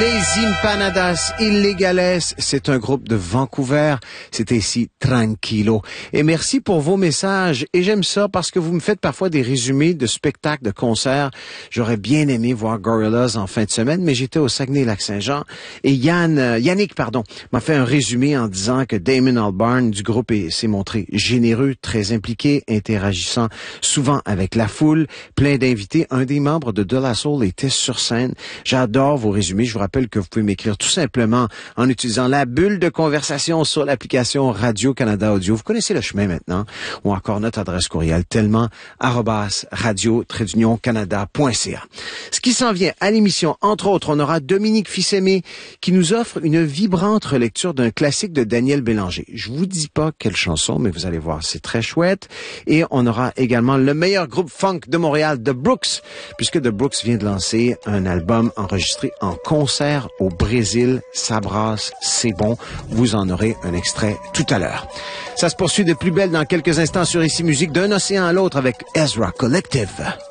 Les Empanadas Illegales, c'est un groupe de Vancouver. C'était ici Tranquilo. Et merci pour vos messages. Et j'aime ça parce que vous me faites parfois des résumés de spectacles, de concerts. J'aurais bien aimé voir Gorillaz en fin de semaine, mais j'étais au Saguenay-Lac-Saint-Jean. Et Yannick, m'a fait un résumé en disant que Damon Albarn du groupe s'est montré généreux, très impliqué, interagissant souvent avec la foule, plein d'invités. Un des membres de La Soul était sur scène. J'adore vos résumés. Je vous rappelle que vous pouvez m'écrire tout simplement en utilisant la bulle de conversation sur l'application Radio-Canada Audio. Vous connaissez le chemin maintenant. Ou encore notre adresse courriel tellement@radio-canada.ca. Ce qui s'en vient à l'émission, entre autres, on aura Dominique Fils-Aimé qui nous offre une vibrante relecture d'un classique de Daniel Bélanger. Je vous dis pas quelle chanson, mais vous allez voir, c'est très chouette. Et on aura également le meilleur groupe funk de Montréal, The Brooks, puisque The Brooks vient de lancer un album enregistré en concert au Brésil. Ça brasse, c'est bon. Vous en aurez un extrait tout à l'heure. Ça se poursuit de plus belle dans quelques instants sur Ici Musique, d'un océan à l'autre avec Ezra Collective.